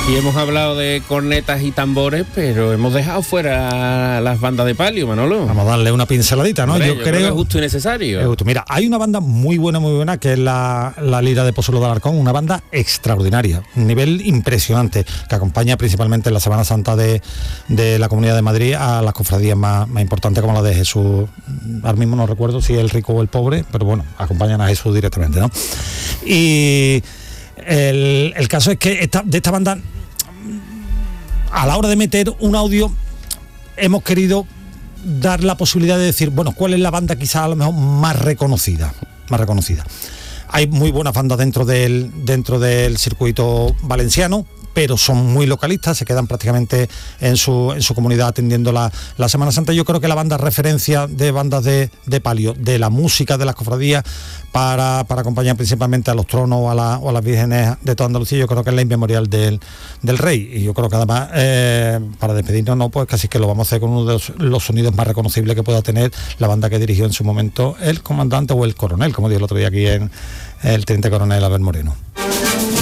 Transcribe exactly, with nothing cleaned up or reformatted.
Y hemos hablado de cornetas y tambores, pero hemos dejado fuera las bandas de palio, Manolo. Vamos a darle una pinceladita, ¿no? Hombre, yo, yo creo, creo que es justo y necesario. Es justo. Mira, hay una banda muy buena, muy buena, que es la, la Lira de Pozuelo de Alarcón, una banda extraordinaria, un nivel impresionante, que acompaña principalmente en la Semana Santa de, de la Comunidad de Madrid a las cofradías más, más importantes, como la de Jesús. Ahora mismo no recuerdo si es el rico o el pobre, pero bueno, acompañan a Jesús directamente, ¿no? Y el, el caso es que esta, de esta banda, a la hora de meter un audio, hemos querido dar la posibilidad de decir, bueno, ¿cuál es la banda quizás a lo mejor más reconocida? Más reconocida. Hay muy buenas bandas dentro del, dentro del circuito valenciano, pero son muy localistas, se quedan prácticamente en su, en su comunidad atendiendo la, la Semana Santa. Yo creo que la banda referencia de bandas de, de palio, de la música de las cofradías, para, para acompañar principalmente a los tronos o a, la, o a las vírgenes de toda Andalucía, yo creo que es la Inmemorial del, del Rey. Y yo creo que además, eh, para despedirnos, no, pues casi que lo vamos a hacer con uno de los, los sonidos más reconocibles que pueda tener la banda que dirigió en su momento el comandante o el coronel, como dijo el otro día aquí en el teniente coronel Abel Moreno.